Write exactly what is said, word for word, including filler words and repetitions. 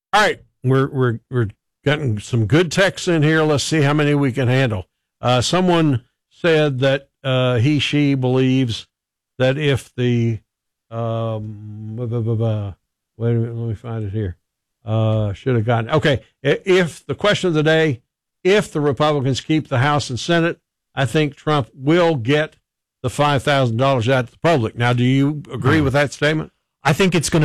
All right, we're we're we're getting some good texts in here. Let's see how many we can handle. Uh, someone said that uh, he she believes that if the um, blah, blah, blah, blah. Wait a minute, let me find it here. Uh, should have gotten okay. If the question of the day, if the Republicans keep the House and Senate, I think Trump will get the five thousand dollars out to the public. Now, do you agree with that statement? I think it's going to